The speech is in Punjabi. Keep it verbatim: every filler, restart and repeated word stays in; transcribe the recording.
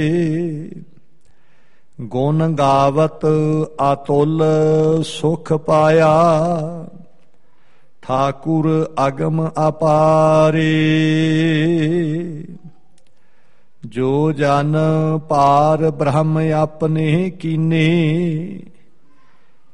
ਗੁਣ ਗਾਵਤ ਅਤੁਲ ਸੁਖ ਪਾਇਆ, ਠਾਕੁਰ ਅਗਮ ਅਪਾਰੇ। ਜੋ ਜਨ ਪਾਰ ਬ੍ਰਹਮ ਆਪਣੇ ਕੀਨੇ,